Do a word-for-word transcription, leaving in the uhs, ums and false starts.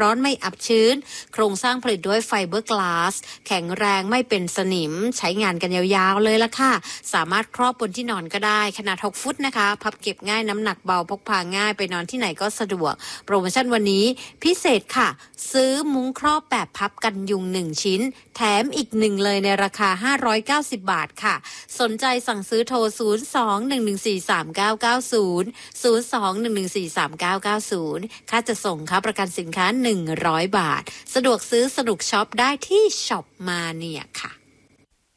ร้อนไม่อับชื้นโครงสร้างผลิตด้วยไฟเบอร์กลาสแข็งแรงไม่เป็นสนิมใช้งานกันยาวๆเลยละค่ะสามารถครอบบนที่นอนก็ได้ขนาดหกฟุตนะคะพับเก็บง่ายน้ำหนักเบาพกพาง่ายไปนอนที่ไหนก็สะดวกโปรโมชั่นวันนี้พิเศษค่ะซื้อมุ้งครอบแบบพับกันยุงหนึ่งชิ้นแถมอีกหนึ่งเลยในราคาห้าร้อยเก้าสิบบาทค่ะสนใจสั่งซื้อโทรศูนย์ สอง หนึ่ง หนึ่ง สี่ สาม เก้า เก้า ศูนย์ ศูนย์ สอง หนึ่ง หนึ่ง สี่ สาม เก้า เก้า ศูนย์ค่าจะส่งค่าประกันสินค้าหนึ่งร้อยบาทสะดวกซื้อสนุกช็อปได้ที่ช็อปมาเนี่ยค่ะ